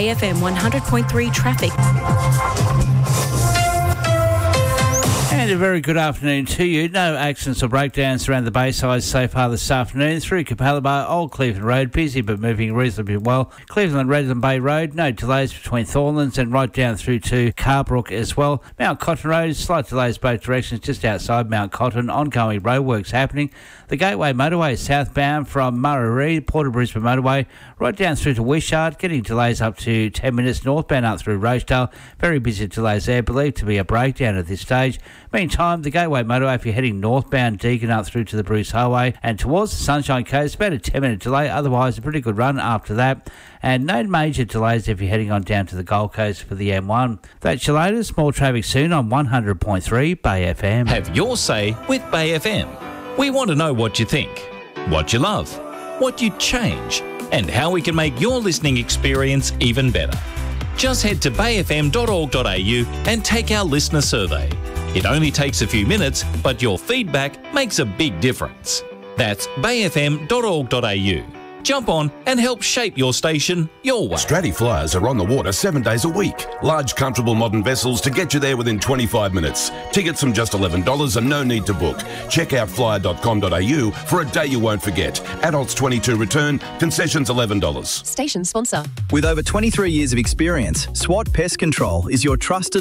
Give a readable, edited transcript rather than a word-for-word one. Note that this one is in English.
Bay FM 100.3 traffic. And a very good afternoon to you. No accidents or breakdowns around the Bayside so far this afternoon. Through Capalaba, Old Cleveland Road, busy but moving reasonably well. Cleveland Redland Bay Road, no delays between Thornlands and right down through to Carbrook as well. Mount Cotton Road, slight delays both directions just outside Mount Cotton. Ongoing roadworks happening. The Gateway Motorway southbound from Murray Port of Brisbane Motorway right down through to Wishart, getting delays up to 10 minutes northbound up through Rosedale. Very busy delays there, believed to be a breakdown at this stage. Meantime, the Gateway Motorway, if you're heading northbound, Deakin up through to the Bruce Highway and towards the Sunshine Coast, about a 10-minute delay. Otherwise, a pretty good run after that. And no major delays if you're heading on down to the Gold Coast for the M1. That's your latest. More traffic soon on 100.3 Bay FM. Have your say with Bay FM. We want to know what you think, what you love, what you'd change, and how we can make your listening experience even better. Just head to bayfm.org.au and take our listener survey. It only takes a few minutes, but your feedback makes a big difference. That's bayfm.org.au. Jump on and help shape your station your way. Stratty Flyers are on the water 7 days a week. Large, comfortable modern vessels to get you there within 25 minutes. Tickets from just $11 and no need to book. Check out flyer.com.au for a day you won't forget. Adults 22 return, concessions $11. Station sponsor. With over 23 years of experience, SWAT Pest Control is your trusted